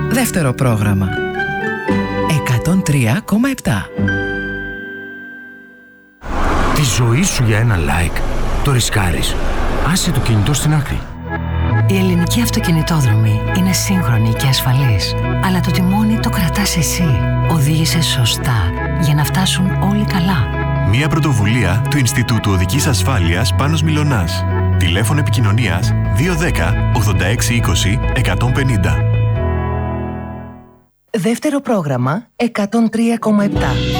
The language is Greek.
Δεύτερο πρόγραμμα 103,7. Τη ζωή σου για ένα like το ρισκάρεις. Άσε το κινητό στην άκρη. Η ελληνική αυτοκινητόδρομη είναι σύγχρονη και ασφαλής, αλλά το τιμόνι το κρατάς εσύ. Οδήγησε σωστά για να φτάσουν όλοι καλά. Μια πρωτοβουλία του Ινστιτούτου Οδικής Ασφάλειας Πάνος Μιλωνάς. Τηλέφωνο επικοινωνίας 210 86 20 150. Δεύτερο πρόγραμμα 103,7.